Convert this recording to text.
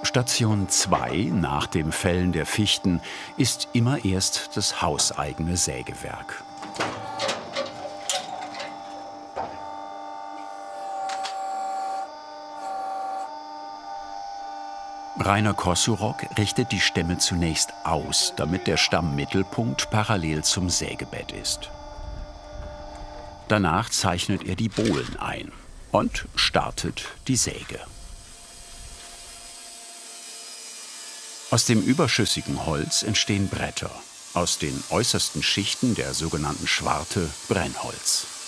Station 2 nach dem Fällen der Fichten ist immer erst das hauseigene Sägewerk. Rainer Kossurok richtet die Stämme zunächst aus, damit der Stammmittelpunkt parallel zum Sägebett ist. Danach zeichnet er die Bohlen ein und startet die Säge. Aus dem überschüssigen Holz entstehen Bretter, aus den äußersten Schichten der sogenannten Schwarte Brennholz.